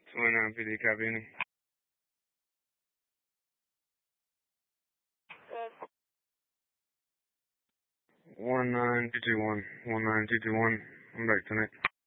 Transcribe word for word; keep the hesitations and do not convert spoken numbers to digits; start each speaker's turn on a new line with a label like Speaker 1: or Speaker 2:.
Speaker 1: twenty-nine P D, copy any. one nine two two one, one nine two two one, I'm back tonight.